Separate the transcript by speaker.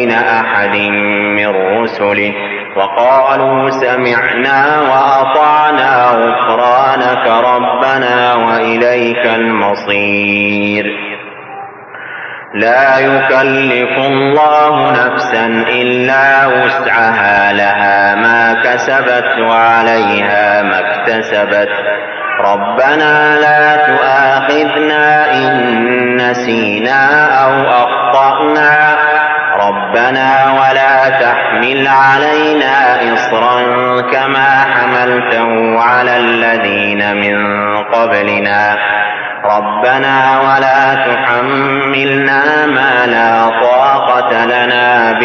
Speaker 1: أحد من رسله وقالوا سمعنا وأطعنا غفرانك ربنا وإليك المصير. لا يكلف الله نفسا إلا وسعها لها ما كسبت وعليها ما اكتسبت ربنا لا تؤاخذنا إن نسينا أو أخطأنا ربنا ولا تحمل علينا إصرا كما حملته على الذين من قبلنا ربنا ولا تحملنا ما لا طاقة لنا به